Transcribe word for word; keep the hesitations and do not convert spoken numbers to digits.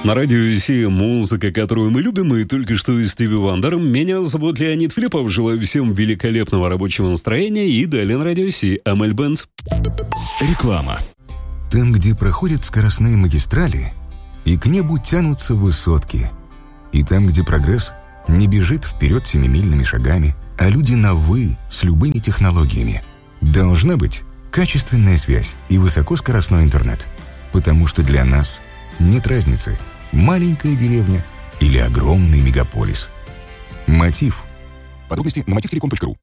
На радио Си музыка, которую мы любим, и только что с Стиви Вандером. Меня зовут Леонид Филиппов. Желаю всем великолепного рабочего настроения. И далее на радио Си Амель Бенд. Реклама. Там, где проходят скоростные магистрали, и к небу тянутся высотки. И там, где прогресс не бежит вперед семимильными шагами, а люди на «вы» с любыми технологиями. Должна быть качественная связь и высокоскоростной интернет. Потому что для нас нет разницы, маленькая деревня или огромный мегаполис. Мотив. Подробности на мотив телеком точка ру.